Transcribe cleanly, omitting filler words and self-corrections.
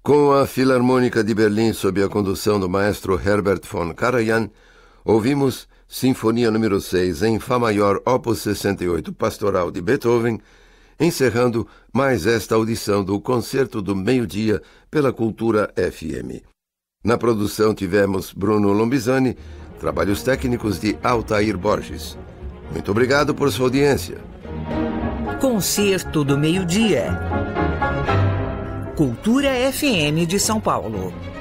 Com a Filarmônica de Berlim, sob a condução do maestro Herbert von Karajan, ouvimos Sinfonia número 6 em Fá maior, opus 68, Pastoral de Beethoven, encerrando mais esta audição do Concerto do Meio-Dia pela Cultura FM. Na produção tivemos Bruno Lombizani, trabalhos técnicos de Altair Borges. Muito obrigado por sua audiência. Concerto do Meio-Dia. Cultura FM de São Paulo.